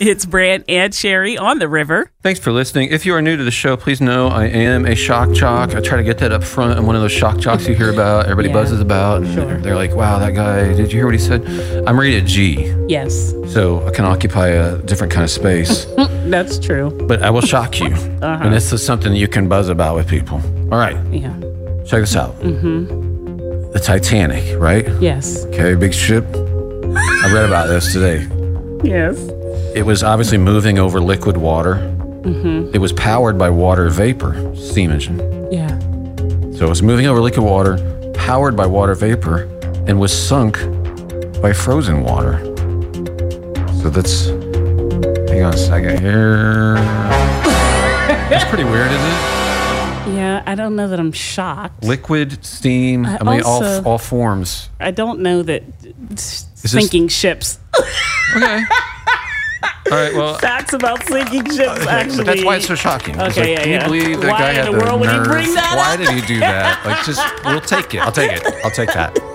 It's Brant and Sherry on the river. Thanks for listening. If you are new to the show, please know I am a shock jock. I try to get that up front. I'm one of those shock jocks you hear about, everybody buzzes about, and they're like, wow, that guy, did you hear what he said? I'm rated G. Yes. So I can occupy a different kind of space. That's true. But I will shock you. And this is something you can buzz about with people. All right. Yeah. Check this out. The Titanic, right? Yes. Okay, big ship. I read about this today. Yes. It was obviously moving over liquid water. It was powered by water vapor, steam engine. Yeah. So it was moving over liquid water, powered by water vapor, and was sunk by frozen water. So that's... Hang on a second here. That's pretty weird, isn't it? Yeah, I don't know that I'm shocked. Liquid, steam, I mean, all forms. I don't know that sinking ships. Okay. All right, well... Facts about sinking ships, actually. But that's why it's so shocking. Okay, Can you believe that why guy in had the the world would he nerve? bring that Why up? did he do that? Like, just, we'll take it. I'll take it. I'll take that.